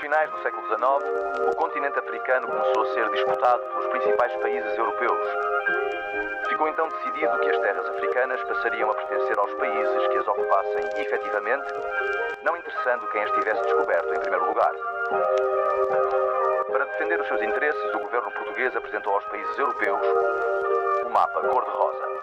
finais do século XIX, o continente africano começou a ser disputado pelos principais países europeus. Ficou então decidido que as terras africanas passariam a pertencer aos países que as ocupassem efetivamente, não interessando quem as tivesse descoberto em primeiro lugar. Para defender os seus interesses, o governo português apresentou aos países europeus o mapa cor-de-rosa.